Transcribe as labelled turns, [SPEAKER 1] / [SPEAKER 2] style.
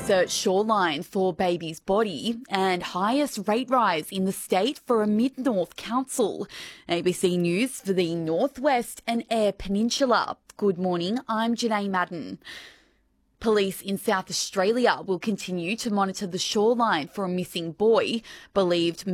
[SPEAKER 1] search shoreline for baby's body, and highest rate rise in the state for a Mid-North council. ABC News for the Northwest and Eyre Peninsula. Good morning, I'm Janae Madden. Police in South Australia will continue to monitor the shoreline for a missing boy, believed